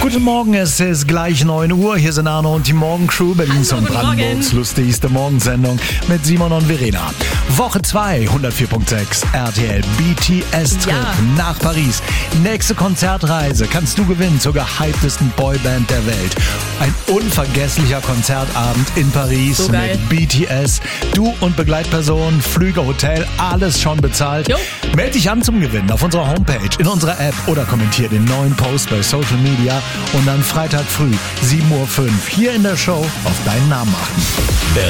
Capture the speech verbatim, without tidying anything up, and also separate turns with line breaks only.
Guten Morgen, es ist gleich neun Uhr. Hier sind Arno und die Morgencrew, Berlins
Hallo,
und
guten
Brandenburgs
Morgen.
lustigste Morgensendung mit Simon und Verena. Woche zwei, hundertvier Komma sechs R T L B T S-Trip
Ja.
nach Paris. Nächste Konzertreise kannst du gewinnen zur gehyptesten Boyband der Welt. Ein unvergesslicher Konzertabend in Paris
So geil.
mit B T S. Du und Begleitperson, Flüge, Hotel, alles schon bezahlt.
Jo.
Meld dich an zum Gewinnen auf unserer Homepage, in unserer App oder kommentier den neuen Post bei Social Media und dann Freitag früh sieben Uhr fünf hier in der Show auf deinen Namen achten.